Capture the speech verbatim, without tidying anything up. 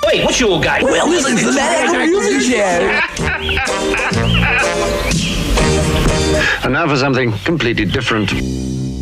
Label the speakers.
Speaker 1: Wait, what's your game?
Speaker 2: Well, listen to the Mad Music Show.
Speaker 3: And now for something completely different.